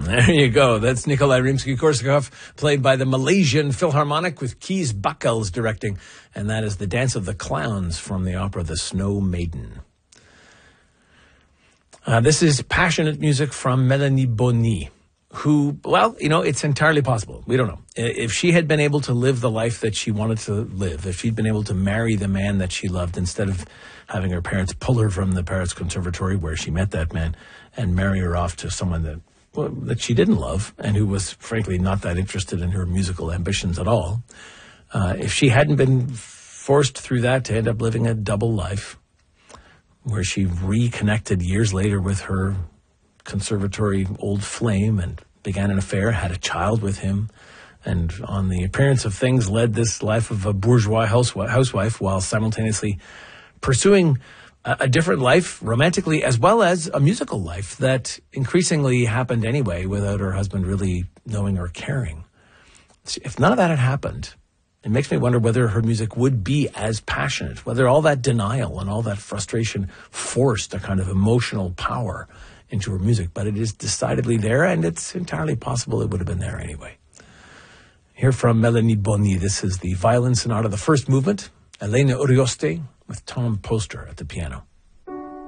There you go. That's Nikolai Rimsky-Korsakov, played by the Malaysian Philharmonic with Kees Bakkels directing. And that is the Dance of the Clowns from the opera The Snow Maiden. This is passionate music from Melanie Bonny, who, well, it's entirely possible. We don't know. If she had been able to live the life that she wanted to live, if she'd been able to marry the man that she loved instead of having her parents pull her from the Paris Conservatory where she met that man and marry her off to someone that she didn't love and who was, frankly, not that interested in her musical ambitions at all, if she hadn't been forced through that to end up living a double life where she reconnected years later with her conservatory old flame and began an affair, had a child with him, and on the appearance of things led this life of a bourgeois housewife while simultaneously pursuing a different life romantically as well as a musical life that increasingly happened anyway without her husband really knowing or caring. If none of that had happened, it makes me wonder whether her music would be as passionate, whether all that denial and all that frustration forced a kind of emotional power into her music. But it is decidedly there, and it's entirely possible it would have been there anyway. Here from Melanie Bonny, this is the Violin Sonata, the first movement, Elena Urioste with Tom Poster at the piano.